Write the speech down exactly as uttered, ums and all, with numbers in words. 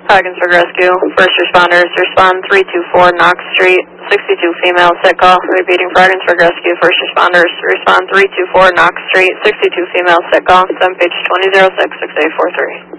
Ogdensburg Rescue, first responders, respond three two four Knox Street, sixty-two female, sick call. Repeating for Ogdensburg Rescue, first responders, respond three two four Knox Street, sixty-two female, sick call. It's on page twenty oh six, six eight four three.